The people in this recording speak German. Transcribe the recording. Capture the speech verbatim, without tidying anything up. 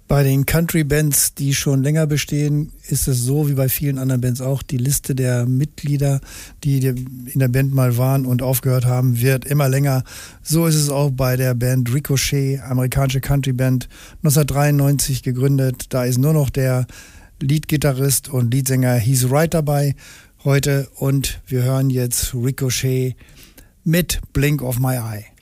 Bei den Country-Bands, die schon länger bestehen, ist es so wie bei vielen anderen Bands auch, die Liste der Mitglieder, die in der Band mal waren und aufgehört haben, wird immer länger. So ist es auch bei der Band Ricochet, amerikanische Country-Band, neunzehnhundertdreiundneunzig gegründet. Da ist nur noch der Leadgitarrist und Leadsänger Heath Wright dabei heute und wir hören jetzt Ricochet mit Blink of My Eye.